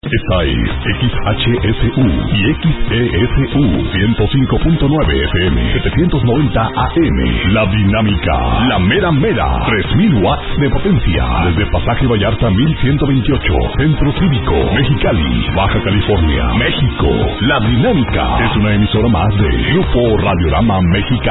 Esta es XHSU y XESU 105.9 FM, 790 AM. La Dinámica, la mera mera, 3000 watts de potencia. Desde Pasaje Vallarta 1128, Centro Cívico, Mexicali, Baja California, México. La Dinámica es una emisora más de Grupo Radiorama Mexicano.